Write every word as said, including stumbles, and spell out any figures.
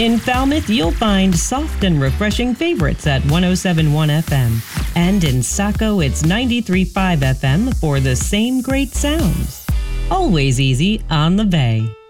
In Falmouth, you'll find soft and refreshing favorites at one oh seven point one F M. And in Saco, it's ninety-three point five F M for the same great sounds. Always easy on the Bay.